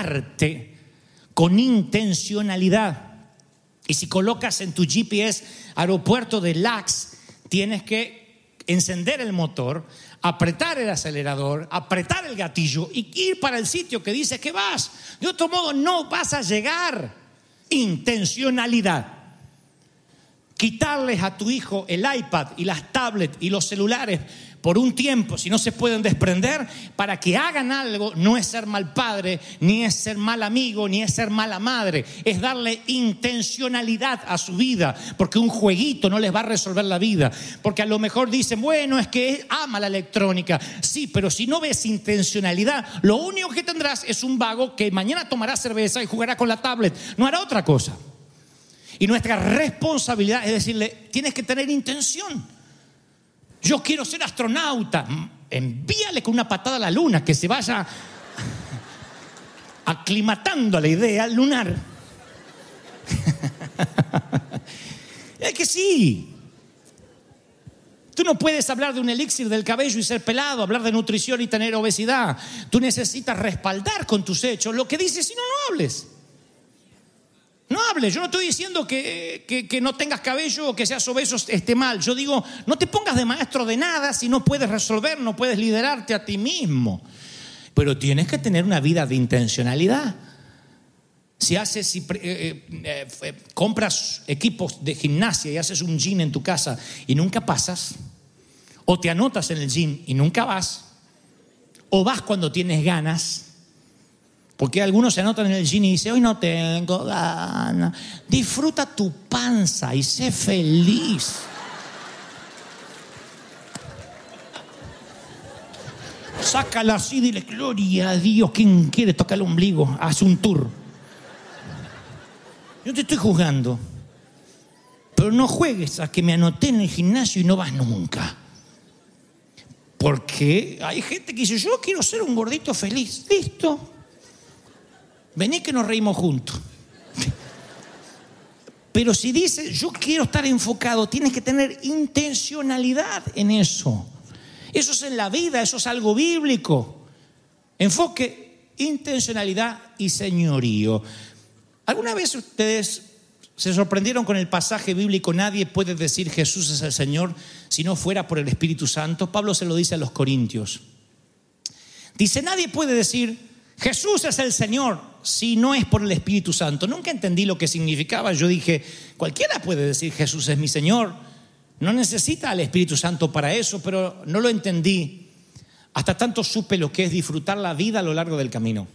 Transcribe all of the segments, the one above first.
moverte con intencionalidad. Y si colocas en tu GPS aeropuerto de LAX, tienes que encender el motor, apretar el acelerador, apretar el gatillo y ir para el sitio que dice que vas. De otro modo no vas a llegar. Intencionalidad. Quitarles a tu hijo el iPad y las tablets y los celulares por un tiempo, si no se pueden desprender, para que hagan algo, no es ser mal padre, ni es ser mal amigo, ni es ser mala madre. Es darle intencionalidad a su vida, porque un jueguito no les va a resolver la vida. Porque a lo mejor dicen, bueno, es que ama la electrónica. Sí, pero si no ves intencionalidad, lo único que tendrás es un vago que mañana tomará cerveza y jugará con la tablet. No hará otra cosa. Y nuestra responsabilidad es decirle, tienes que tener intención. Yo quiero ser astronauta. Envíale con una patada a la luna, que se vaya aclimatando a la idea lunar. Es que sí. Tú no puedes hablar de un elixir del cabello y ser pelado, hablar de nutrición y tener obesidad. Tú necesitas respaldar con tus hechos lo que dices, si no, no hables. No hables. Yo no estoy diciendo que no tengas cabello o que seas obeso esté mal. Yo digo, no te pongas de maestro de nada si no puedes resolver, no puedes liderarte a ti mismo. Pero tienes que tener una vida de intencionalidad. Si compras equipos de gimnasia y haces un gym en tu casa y nunca pasas, o te anotas en el gym y nunca vas, o vas cuando tienes ganas. Porque algunos se anotan en el gym y dicen, hoy no tengo ganas. Disfruta tu panza y sé feliz. Sácala así y dile, gloria a Dios. ¿Quién quiere tocar el ombligo? Haz un tour. Yo te estoy juzgando. Pero no juegues a que me anoté en el gimnasio y no vas nunca. Porque hay gente que dice, yo quiero ser un gordito feliz. Listo. Vení que nos reímos juntos. Pero si dices, yo quiero estar enfocado, tienes que tener intencionalidad en eso. Eso es en la vida, eso es algo bíblico. Enfoque, intencionalidad y señorío. ¿Alguna vez ustedes se sorprendieron con el pasaje bíblico? Nadie puede decir Jesús es el Señor si no fuera por el Espíritu Santo. Pablo se lo dice a los Corintios. Dice, nadie puede decir Jesús es el Señor si no es por el Espíritu Santo. Nunca entendí lo que significaba. Yo dije, cualquiera puede decir Jesús es mi Señor. No necesita al Espíritu Santo para eso, pero no lo entendí. Hasta tanto supe lo que es disfrutar la vida a lo largo del camino.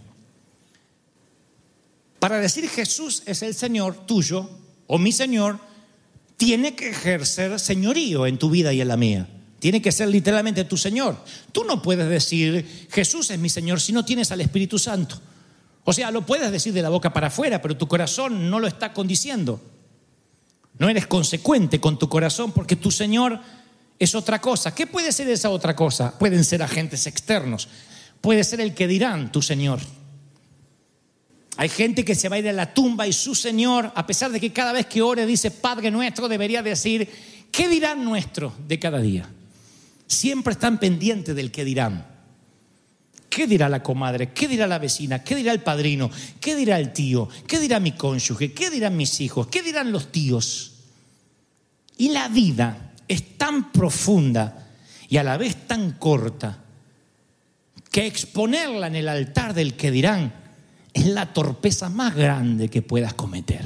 Para decir Jesús es el Señor tuyo o mi Señor, tiene que ejercer señorío en tu vida y en la mía. Tiene que ser literalmente tu Señor. Tú no puedes decir Jesús es mi Señor si no tienes al Espíritu Santo. O sea, lo puedes decir de la boca para afuera, pero tu corazón no lo está condiciendo. No eres consecuente con tu corazón porque tu Señor es otra cosa. ¿Qué puede ser esa otra cosa? Pueden ser agentes externos. Puede ser el que dirán tu Señor. Hay gente que se va a ir a la tumba y su Señor, a pesar de que cada vez que ore dice Padre nuestro, debería decir ¿qué dirán nuestro de cada día? Siempre están pendientes del qué dirán. ¿Qué dirá la comadre? ¿Qué dirá la vecina? ¿Qué dirá el padrino? ¿Qué dirá el tío? ¿Qué dirá mi cónyuge? ¿Qué dirán mis hijos? ¿Qué dirán los tíos? Y la vida es tan profunda y a la vez tan corta que exponerla en el altar del que dirán es la torpeza más grande que puedas cometer.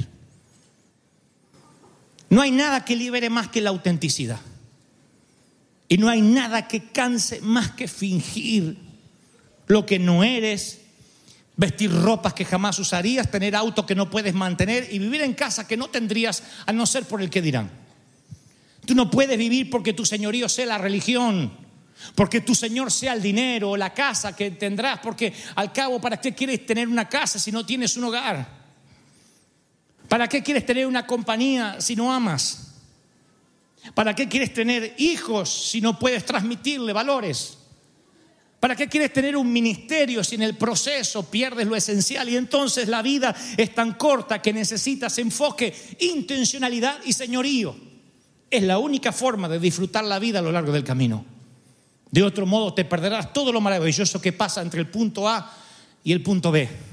No hay nada que libere más que la autenticidad. Y no hay nada que canse más que fingir lo que no eres, vestir ropas que jamás usarías, tener auto que no puedes mantener y vivir en casa que no tendrías a no ser por el que dirán. Tú no puedes vivir porque tu señorío sea la religión, porque tu Señor sea el dinero o la casa que tendrás, porque al cabo, ¿para qué quieres tener una casa si no tienes un hogar? ¿Para qué quieres tener una compañía si no amas? ¿Para qué quieres tener hijos si no puedes transmitirle valores? ¿Para qué quieres tener un ministerio si en el proceso pierdes lo esencial? Y entonces la vida es tan corta que necesitas enfoque, intencionalidad y señorío. Es la única forma de disfrutar la vida a lo largo del camino. De otro modo te perderás todo lo maravilloso que pasa entre el punto A y el punto B.